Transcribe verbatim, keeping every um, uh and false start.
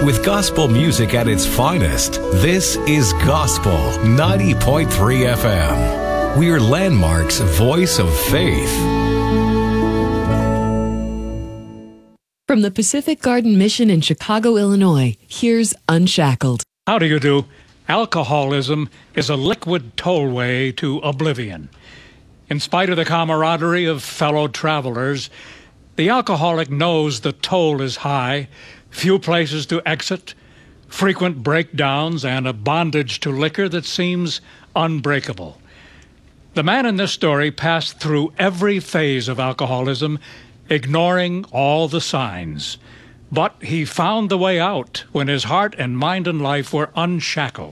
With gospel music at its finest, this is Gospel ninety point three F M. We're Landmark's voice of faith. From the Pacific Garden Mission in Chicago, Illinois, here's Unshackled. How do you do? Alcoholism is a liquid tollway to oblivion. In spite of the camaraderie of fellow travelers, the alcoholic knows the toll is high, few places to exit, frequent breakdowns, and a bondage to liquor that seems unbreakable. The man in this story passed through every phase of alcoholism, ignoring all the signs. But he found the way out when his heart and mind and life were unshackled.